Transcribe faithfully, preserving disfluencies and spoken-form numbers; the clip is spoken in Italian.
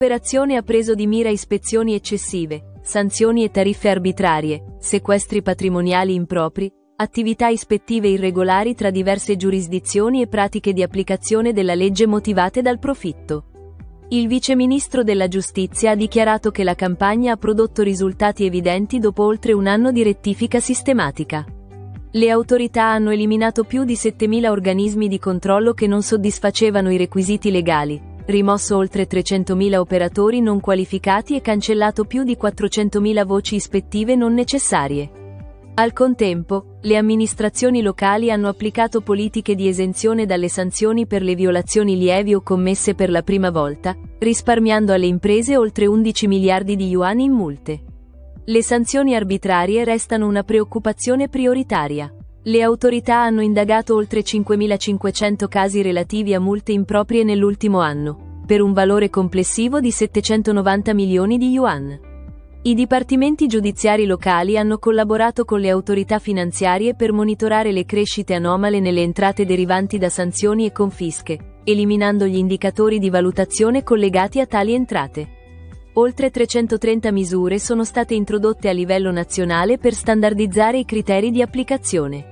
L'operazione ha preso di mira ispezioni eccessive, sanzioni e tariffe arbitrarie, sequestri patrimoniali impropri, attività ispettive irregolari tra diverse giurisdizioni e pratiche di applicazione della legge motivate dal profitto. Il viceministro della Giustizia ha dichiarato che la campagna ha prodotto risultati evidenti dopo oltre un anno di rettifica sistematica. Le autorità hanno eliminato più di settemila organismi di controllo che non soddisfacevano i requisiti legali, rimosso oltre trecentomila operatori non qualificati e cancellato più di quattrocentomila voci ispettive non necessarie. Al contempo, le amministrazioni locali hanno applicato politiche di esenzione dalle sanzioni per le violazioni lievi o commesse per la prima volta, risparmiando alle imprese oltre undici miliardi di yuan in multe. Le sanzioni arbitrarie restano una preoccupazione prioritaria. Le autorità hanno indagato oltre cinquemilacinquecento casi relativi a multe improprie nell'ultimo anno, per un valore complessivo di settecentonovanta milioni di yuan. I dipartimenti giudiziari locali hanno collaborato con le autorità finanziarie per monitorare le crescite anomale nelle entrate derivanti da sanzioni e confische, eliminando gli indicatori di valutazione collegati a tali entrate. Oltre trecentotrenta misure sono state introdotte a livello nazionale per standardizzare i criteri di applicazione.